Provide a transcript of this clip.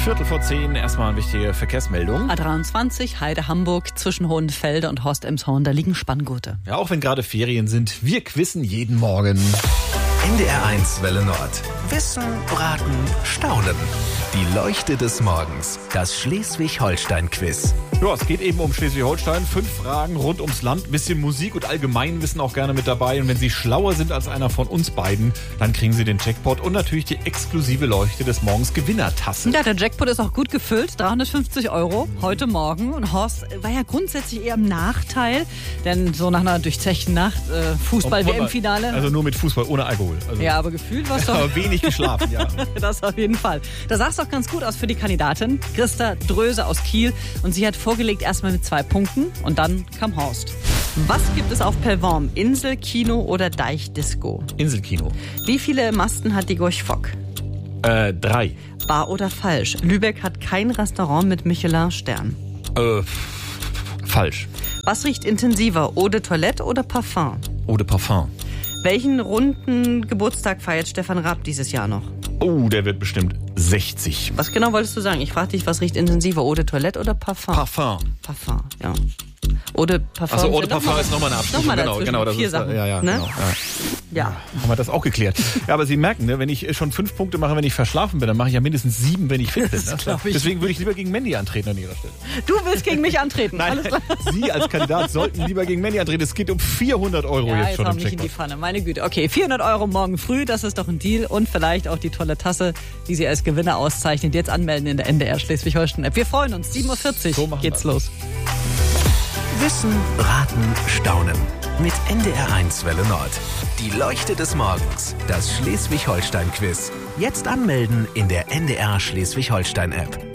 9:15, erstmal eine wichtige Verkehrsmeldung. A23, Heide Hamburg, zwischen Hohenfelde und Horst-Emshorn, da liegen Spanngurte. Ja, auch wenn gerade Ferien sind, wir quizzen jeden Morgen. NDR1 Welle Nord. Wissen, Raten, Staunen. Die Leuchte des Morgens. Das Schleswig-Holstein-Quiz. Ja, es geht eben um Schleswig-Holstein. 5 Fragen rund ums Land, bisschen Musik und Allgemeinwissen auch gerne mit dabei. Und wenn Sie schlauer sind als einer von uns beiden, dann kriegen Sie den Jackpot und natürlich die exklusive Leuchte des Morgens Gewinnertasse. Ja, der Jackpot ist auch gut gefüllt, 350 € heute Morgen. Und Horst war ja grundsätzlich eher im Nachteil, denn so nach einer durchzechten Nacht, Fußball-WM-Finale. Also nur mit Fußball, ohne Alkohol. Also Ja, aber gefühlt war es doch... aber wenig geschlafen, ja. Das auf jeden Fall. Da sah es doch ganz gut aus für die Kandidatin, Christa Dröse aus Kiel. Und sie hat vorgelegt erstmal mit 2 Punkten und dann kam Horst. Was gibt es auf Pelvorm? Inselkino oder Deichdisco? Inselkino. Wie viele Masten hat die Gorch Fock? 3. Wahr oder falsch? Lübeck hat kein Restaurant mit Michelin-Stern. Falsch. Was riecht intensiver? Eau de Toilette oder Parfum? Eau de Parfum. Welchen runden Geburtstag feiert Stefan Raab dieses Jahr noch? Oh, der wird bestimmt 60. Was genau wolltest du sagen? Ich frage dich, was riecht intensiver? Eau de Toilette oder Parfum? Parfum. Parfum, ja. Eau de Parfum. Also Eau de Parfum ist nochmal eine Abstufung. Nochmal dazwischen. Genau, das 4 ist, Sachen. ja, Ne? genau. Ja. Ja. Haben wir das auch geklärt. Ja, aber Sie merken, ne, wenn ich schon 5 Punkte mache, wenn ich verschlafen bin, dann mache ich ja mindestens 7, wenn ich fit bin. Ne? glaub ich. Deswegen würde ich lieber gegen Mandy antreten an Ihrer Stelle. Du willst gegen mich antreten. Nein, Alles klar. Sie als Kandidat sollten lieber gegen Mandy antreten. Es geht um 400 € Ja, jetzt jetzt schon hau im mich in die Jackpot. Pfanne. Meine Güte. Okay, 400 € morgen früh, das ist doch ein Deal. Und vielleicht auch die tolle Tasse, die Sie als Gewinner auszeichnet. Jetzt anmelden in der NDR Schleswig-Holstein-App. Wir freuen uns. 7:40 Uhr So machen geht's wir's. los. Wissen, Raten, Staunen. Mit NDR1 Welle Nord. Die Leuchte des Morgens. Das Schleswig-Holstein-Quiz. Jetzt anmelden in der NDR Schleswig-Holstein-App.